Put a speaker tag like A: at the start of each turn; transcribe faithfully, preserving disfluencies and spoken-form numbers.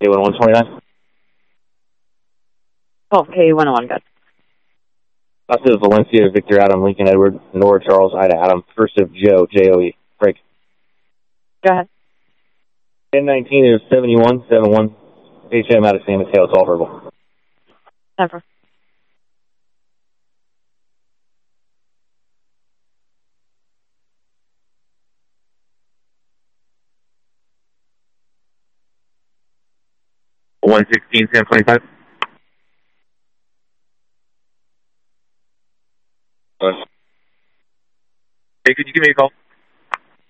A: K one one twenty-nine.
B: Oh, K one oh one, good.
A: Last is Valencia, Victor Adam, Lincoln Edward, Nora Charles, Ida Adam, first of Joe, J O E. Break.
B: Go ahead.
A: ten nineteen is seventy-one seventy-one. H M out of San Mateo, it's all verbal.
B: Never.
A: one sixteen, Sam twenty-five. Uh, hey, could you give me a call?